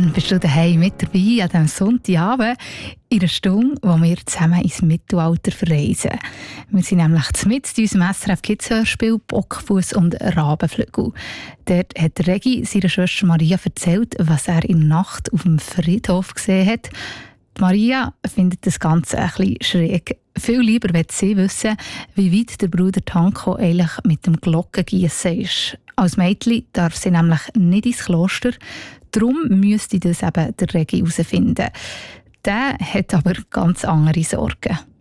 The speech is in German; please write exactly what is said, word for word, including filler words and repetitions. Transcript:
Gern bist du daheim mit dabei an diesem Sonntagabend in einer Stunde, wo wir zusammen ins Mittelalter verreisen. Wir sind nämlich mitten in unserem S R F Kids Hörspiel «Bockfuss und Rabenflügel». Dort hat Regi seiner Schwester Maria erzählt, was er in der Nacht auf dem Friedhof gesehen hat. Maria findet das Ganze ein bisschen schräg. Viel lieber will sie wissen, wie weit der Bruder Tanko eigentlich mit dem Glockengießen ist. Als Mädchen darf sie nämlich nicht ins Kloster. Darum müsste das eben der Regi herausfinden. Der hat aber ganz andere Sorgen.